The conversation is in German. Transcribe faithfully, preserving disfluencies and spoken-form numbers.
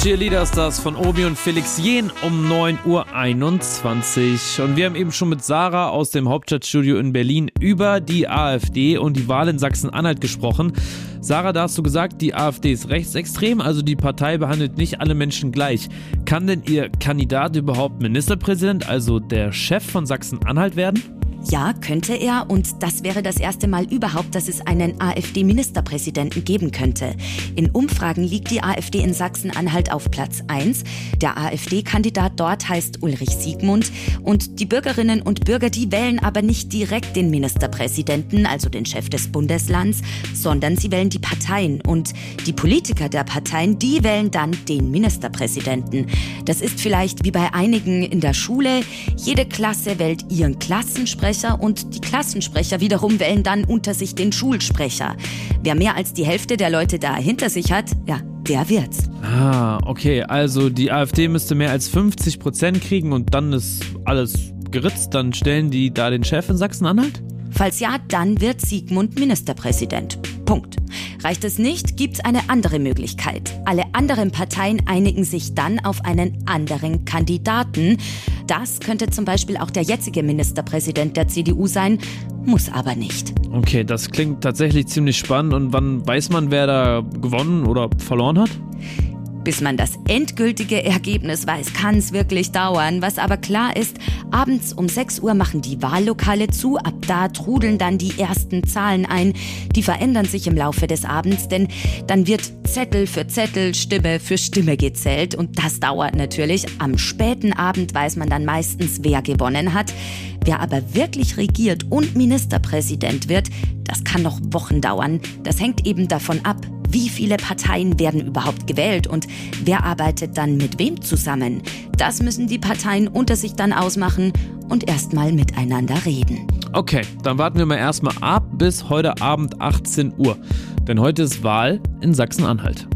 Cheerleaders, das von Obi und Felix Jähn um neun Uhr einundzwanzig. Und wir haben eben schon mit Sarah aus dem Hauptstadtstudio in Berlin über die AfD und die Wahl in Sachsen-Anhalt gesprochen. Sarah, da hast du gesagt, die AfD ist rechtsextrem, also die Partei behandelt nicht alle Menschen gleich. Kann denn ihr Kandidat überhaupt Ministerpräsident, also der Chef von Sachsen-Anhalt werden? Ja, könnte er, und das wäre das erste Mal überhaupt, dass es einen AfD-Ministerpräsidenten geben könnte. In Umfragen liegt die AfD in Sachsen-Anhalt auf Platz eins. Der AfD-Kandidat dort heißt Ulrich Siegmund und die Bürgerinnen und Bürger, die wählen aber nicht direkt den Ministerpräsidenten, also den Chef des Bundeslands, sondern sie wählen die Parteien und die Politiker der Parteien, die wählen dann den Ministerpräsidenten. Das ist vielleicht wie bei einigen in der Schule. Jede Klasse wählt ihren Klassensprecher und die Klassensprecher wiederum wählen dann unter sich den Schulsprecher. Wer mehr als die Hälfte der Leute da hinter sich hat, ja, der wird's. Ah, okay, also die AfD müsste mehr als fünfzig Prozent kriegen und dann ist alles geritzt, dann stellen die da den Chef in Sachsen-Anhalt? Falls ja, dann wird Siegmund Ministerpräsident. Punkt. Reicht es nicht, gibt's eine andere Möglichkeit. Alle anderen Parteien einigen sich dann auf einen anderen Kandidaten. Das könnte zum Beispiel auch der jetzige Ministerpräsident der C D U sein, muss aber nicht. Okay, das klingt tatsächlich ziemlich spannend. Und wann weiß man, wer da gewonnen oder verloren hat? Bis man das endgültige Ergebnis weiß, kann es wirklich dauern. Was aber klar ist, abends um sechs Uhr machen die Wahllokale zu. Ab da trudeln dann die ersten Zahlen ein. Die verändern sich im Laufe des Abends, denn dann wird Zettel für Zettel, Stimme für Stimme gezählt. Und das dauert natürlich. Am späten Abend weiß man dann meistens, wer gewonnen hat. Wer aber wirklich regiert und Ministerpräsident wird, das kann noch Wochen dauern. Das hängt eben davon ab, wie viele Parteien werden überhaupt gewählt und wer arbeitet dann mit wem zusammen. Das müssen die Parteien unter sich dann ausmachen und erstmal miteinander reden. Okay, dann warten wir mal erstmal ab bis heute Abend achtzehn Uhr. Denn heute ist Wahl in Sachsen-Anhalt.